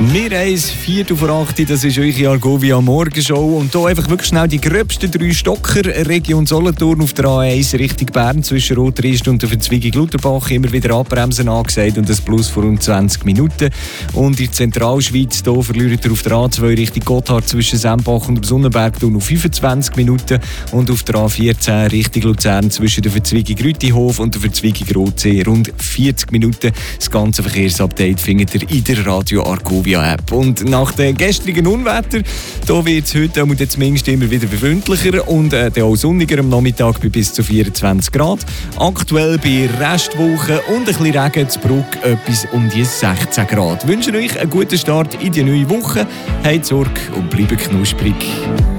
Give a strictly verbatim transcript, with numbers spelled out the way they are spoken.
Wir eins, Viertel vor acht, das ist eure Argovia Morgenshow. Und hier einfach wirklich schnell die gröbsten drei Stocker. Region Solothurn auf der A eins Richtung Bern zwischen Rot-Rist und der Verzweigung Lutherbach. Immer wieder abbremsen angesagt und das Plus vor rund zwanzig Minuten. Und in der Zentralschweiz hier verliert ihr auf der A zwei Richtung Gotthard zwischen Sempach und dem Sonnenberg noch fünfundzwanzig Minuten. Und auf der A vierzehn Richtung Luzern zwischen der Verzweigung Rütihof und der Verzweigung Rotsee rund vierzig Minuten. Das ganze Verkehrsupdate findet ihr in der Radio Argovia App. Und nach dem gestrigen Unwetter, da wird es heute zumindest immer wieder befremdlicher und äh, auch sonniger am Nachmittag bei bis zu vierundzwanzig Grad. Aktuell bei Restwoche und ein bisschen Regen zu Bruck etwas um die sechzehn Grad. Ich wünsche euch einen guten Start in die neue Woche. Habt Sorge und bleibt knusprig.